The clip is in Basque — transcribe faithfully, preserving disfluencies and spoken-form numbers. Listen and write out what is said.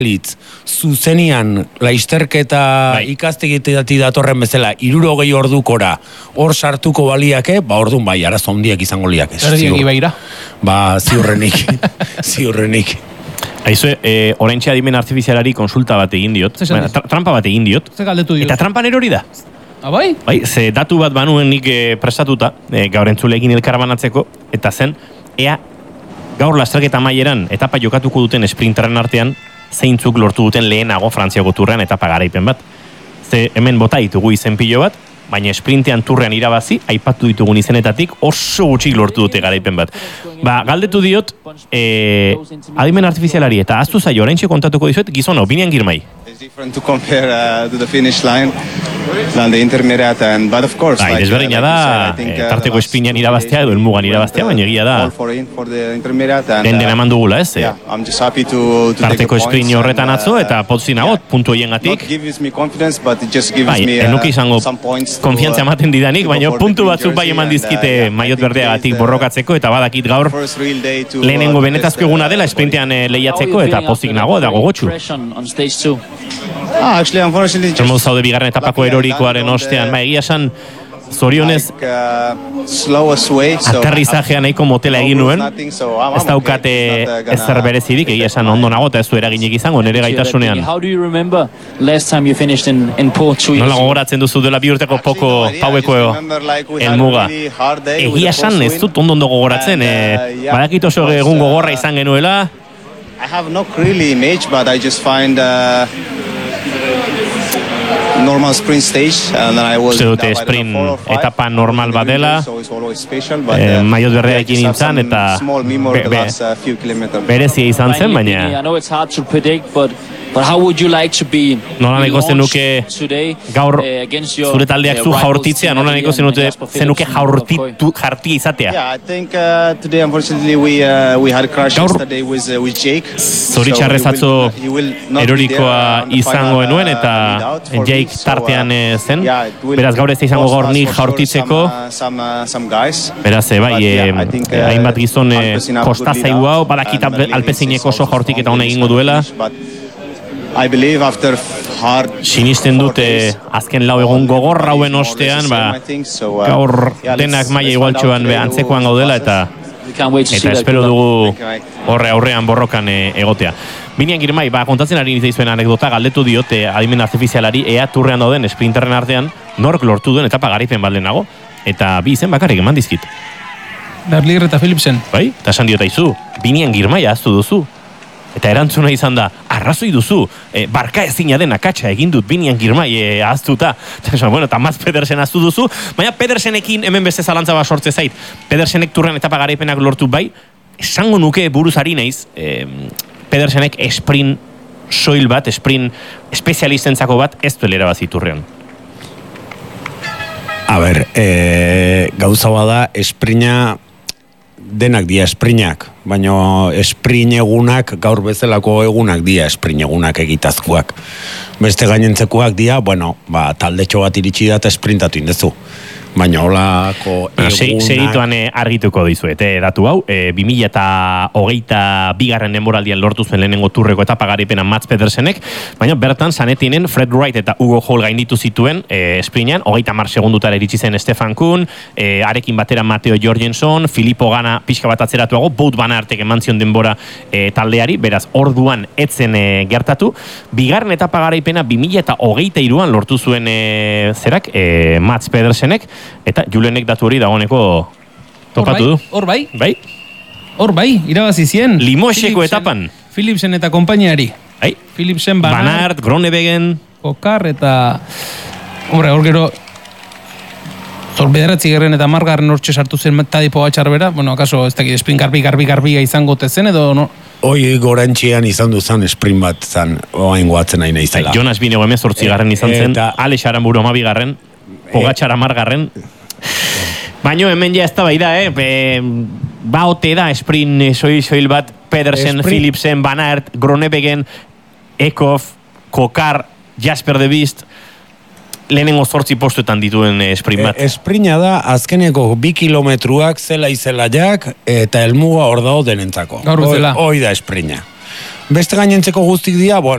litz, zuzenian laisterketa bai. Ikastegitetik datorren bezala, hirurogei ordukora hor sartuko baliake, ba orduan bai, arazo handiak izango liak. Erdiak ibaira? Ba, ziurrenik, ziurrenik. Aizu, eh, oraintxe adimen artifizialari konsulta bat egin diot, ba, tra trampa bat egin diot, Ze galdetu diot? Eta trampan erori da. Abai? Bai, ze datu bat banuen nik eh, prestatuta, eh, gaur entzuleekin elkarbanatzeko, eta zen, ea gaur lasterketa amaieran etapa jokatuko duten sprinteren artean, zeintzuk lortu duten lehenago Frantziako turrean etapa garaipen bat. Ze hemen bota ditugu izen pilo bat, baina sprintean turrean irabazi, aipatu ditugun izenetatik oso gutxik lortu dute garaipen bat. Ba, galdetu diot, eh, adimen artifizialari eta aztu zaio, oraintxe kontatuko dizuet, gizon hau, Binian Girmay. It's different to compare uh, to the finish line than the intermediate, and but of course. Bai, desberdina da, tarteko espinean irabaztea edo elmugan irabaztea, baina egia da. Den dena eman dugula, ez? Tarteko espin horretan atzo eta potzi nagot, puntu hiengatik. Bai, enuki izango konfiantza ematen didanik, baina puntu batzuk bai eman dizkite maiot berdeagatik borrokatzeko, eta badakit gaur lehenengo benetazko eguna dela esprintean lehiatzeko, eta pozik nago, da gogotxu. Ah, actually, unfortunately, just... zaude bigarren etapako erorikoaren ostean, ba, egia esan, zorionez, aterrizajean nahiko motela egin nuen, ez daukate ezer berezirik, egia esan ondo nago, eta ez du eraginik izango, nire gaitasunean. Nola gogoratzen duzu dela bi urteko poko paueko helmuga. Egia esan ez dut ondo ondo gogoratzen, badakit oso egun gogorra izan genuela. I have no really image, but I just find uh, normal sprint stage, and then I was dute sprint etapa normal badela, eh, maiot berreakin nintzen, eta be, be, berezia izan zen, baina nola nahiko zenuke gaur zure taldeak zu jaurtitzea, nola nahiko zenuke jaurtitu jartia izatea. Zoritxarrez atzo erorikoa izango enuen, eta Jake tartean zen, beraz gaur ez izango gaur nik jaurtitzeko, beraz, bai, hainbat gizon kostazaigu hau, badakita alpezineko oso jaurtik eta hona egingo duela. Sinisten dute azken lau egun gogor rauen ostean, ba, gaur denak maia igualtxoan antzekoan gaudela, eta eta espero dugu horre aurrean borrokan egotea. Binian Girmay, ba, kontatzen ari nizizuen anekdota, galdetu diote adimen artifizialari ea turrean dauden sprinterren artean nork lortu duen etapa garaipen bat lehenago, eta bi izen bakarrik eman dizkit. Darliger eta Philipsen. Bai, eta esan diota izu, Binian Girmay ahaztu duzu. Eta erantzuna izan da, arrazoi duzu, e, barka ezina den akatsa egin dut Binian Girmay e, ahaztuta. Eta, bueno, eta Mats Pedersen ahaztu duzu, baina Pedersenekin hemen beste zalantza bat sortze zait. Pedersenek turren etapa garaipenak lortu bai, esango nuke buruz ari naiz, e, Pedersenek sprint soil bat, sprint espezialistentzako bat, ez duela erabazi turrean. A ber, e, gauza bada, sprinta denak dia esprinak, baina esprint egunak gaur bezalako egunak dia esprint egunak egitazkoak. Beste gainentzekoak dia, bueno, ba, taldetxo bat iritsi da eta sprintatu indezu. Baina holako egunak... Segituan argituko dizuet, eh, datu hau, eh, bi mila eta hogeita bigarren denboraldian lortu zen lehenengo turreko etapa garipena Mats Pedersenek, baina bertan Zanetinen, Fred Wright eta Hugo Hall gainditu zituen eh, sprintean, hogeita hamar segundutara iritsi zen Stefan Kuhn, eh, arekin batera Matteo Jorgensen, Filippo Ganna pixka bat atzeratuago, Bout van Aertek eman zion denbora eh, taldeari, beraz orduan etzen eh, gertatu, bigarren etapa garaipena bi mila eta hogeita hiruan lortu zuen eh, zerak, eh, Mats Pedersenek, eta Julenek datu hori dagoeneko topatu du. Hor bai? Bai. Hor bai, irabazi zien. Limoseko etapan. Philipsen eta konpainiari. Bai. Philipsen, Van Aert, Groenewegen. Kokar eta... Hombre, hor gero... Zor bederatzi gerren eta margarren hortxe sartu zen Tadej Pogačar bera. Bueno, akaso, ez dakit, sprint garbi, garbi, garbi izan gote zen edo... No? Hoi gorantxian izan duzan sprint bat zan, oain goatzen nahi naizela. Jonas Binego emez hortzi garren izan zen, Alex Aramburu amabi garren. Pogačar amargarren. Baina hemen ja ez da bai da, eh? Ba ote da, sprint soil-soil bat, Pedersen, Philipsen, Van Aert, Groenewegen, Ekhoff, Kokar, Jasper de Beest, lehenengo zortzi postuetan dituen sprint bat. E, sprinta da, azkeneko bi kilometruak zela izela jak, eta helmuga hor dago denentzako. Gaur bezala. Hoi da sprinta. Beste gainentzeko guztik dira, bueno,